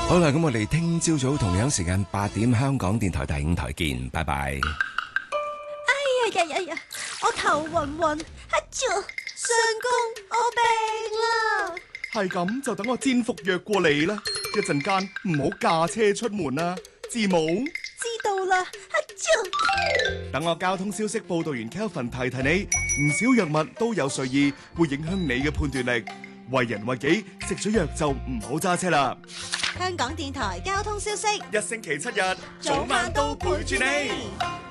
好啦，咁我哋聽朝早同樣時間8點，香港電台第5台見，拜拜。 哎呀，我頭暈暈，相公，我病啦！ 係咁就等我煎服藥過嚟啦，一陣間唔好駕車出門啊，知冇？ 知道啦， 等我交通消息報道員 Kelvin 提提你，唔少藥物都有睡意，會影響你嘅判斷力。為人為己，食咗藥就唔好揸車啦。 香港電台交通消息， 一星期7日，早晚都陪住你。